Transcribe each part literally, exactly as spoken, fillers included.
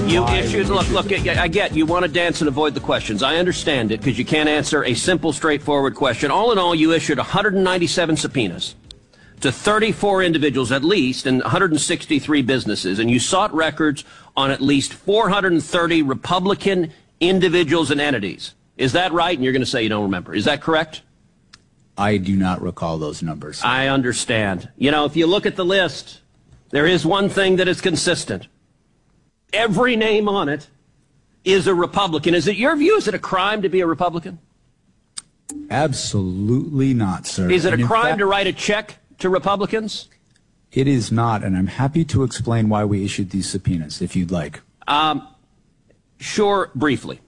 You why issued, we look, issued look, the- I I get you want to dance and avoid the questions. I understand it because you can't answer a simple, straightforward question. All in all, you issued one hundred ninety-seven subpoenas to thirty-four individuals at least and one hundred sixty-three businesses, and you sought records on at least four hundred thirty Republican individuals and entities. Is that right? And you're going to say you don't remember. Is that correct? I do not recall those numbers. I understand. You know, if you look at the list, there is one thing that is consistent. Every name on it is a Republican. Is it your view? Is it a crime to be a Republican? Absolutely not, sir. Is it And a in crime fact, to write a check to Republicans? It is not, and I'm happy to explain why we issued these subpoenas, if you'd like. Um, sure, briefly.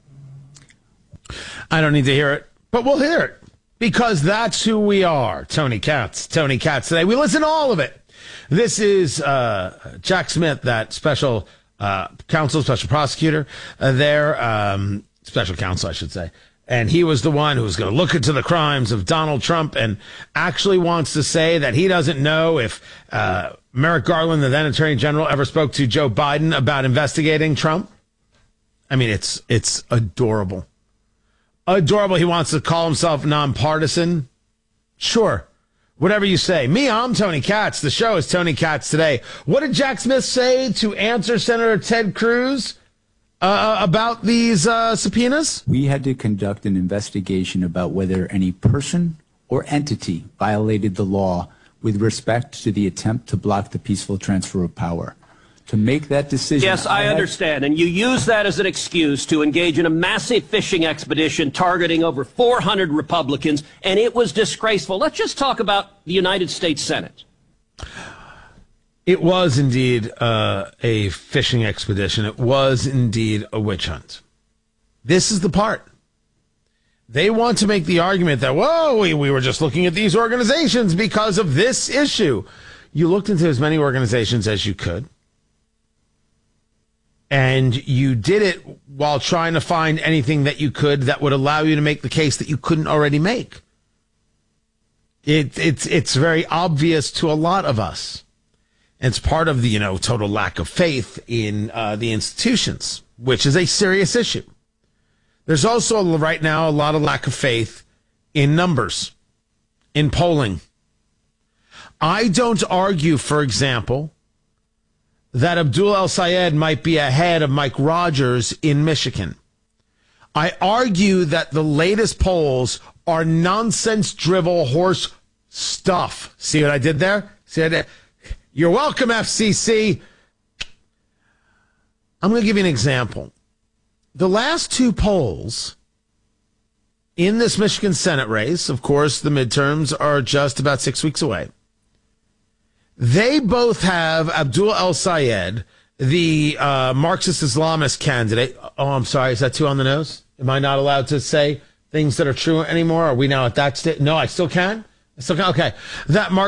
I don't need to hear it, but we'll hear it because that's who we are. Tony Katz, Tony Katz today. We listen to all of it. This is uh, Jack Smith, that special uh, counsel, special prosecutor uh, there, um, special counsel, I should say. And he was the one who was going to look into the crimes of Donald Trump and actually wants to say that he doesn't know if uh, Merrick Garland, the then Attorney General, ever spoke to Joe Biden about investigating Trump. I mean, it's it's adorable. Adorable. He wants to call himself nonpartisan. Sure. Whatever you say. Me, I'm Tony Katz. The show is Tony Katz Today. What did Jack Smith say to answer Senator Ted Cruz uh, about these uh, subpoenas? We had to conduct an investigation about whether any person or entity violated the law with respect to the attempt to block the peaceful transfer of power. To make that decision. Yes, I, I understand. And you use that as an excuse to engage in a massive fishing expedition targeting over four hundred Republicans, and it was disgraceful. Let's just talk about the United States Senate. It was indeed uh, a fishing expedition. It was indeed a witch hunt. This is the part. They want to make the argument that, whoa, we, we were just looking at these organizations because of this issue. You looked into as many organizations as you could. And you did it while trying to find anything that you could that would allow you to make the case that you couldn't already make. It, it's it's very obvious to a lot of us. It's part of the, you know, total lack of faith in uh, the institutions, which is a serious issue. There's also right now a lot of lack of faith in numbers, in polling. I don't argue, for example, that Abdul El-Sayed might be ahead of Mike Rogers in Michigan. I argue that the latest polls are nonsense, drivel, horse stuff. See what I did there? See what I did? You're welcome, F C C. I'm going to give you an example. The last two polls in this Michigan Senate race, of course, the midterms are just about six weeks away. They both have Abdul El-Sayed, the uh, Marxist Islamist candidate. Oh, I'm sorry. Is that too on the nose? Am I not allowed to say things that are true anymore? Are we now at that state? No, I still can? I still can? Okay. That Marxist